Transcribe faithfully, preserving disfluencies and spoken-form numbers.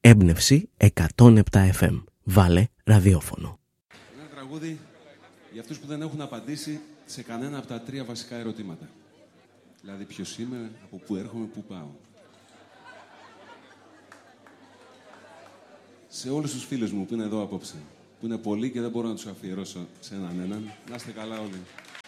Έμπνευση εκατόν επτά εφ εμ. Βάλε ραδιόφωνο. Ένα τραγούδι για αυτούς που δεν έχουν απαντήσει σε κανένα από τα τρία βασικά ερωτήματα. Δηλαδή ποιος είμαι, από πού έρχομαι, πού πάω. Σε όλους τους φίλους μου που είναι εδώ απόψε, που είναι πολλοί και δεν μπορώ να τους αφιερώσω σε έναν έναν, να είστε καλά όλοι.